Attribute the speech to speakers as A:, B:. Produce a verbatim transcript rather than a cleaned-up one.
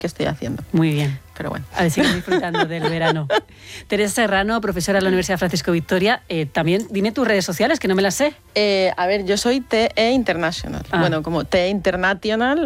A: que estoy haciendo.
B: Muy bien.
A: Pero bueno.
B: A ver, sigue disfrutando del verano. Teresa Serrano, profesora de la Universidad Francisco Victoria. Eh, también, dime tus redes sociales, que no me las sé.
A: Eh, a ver, yo soy T E International.
B: Ah.
A: Bueno, como T E International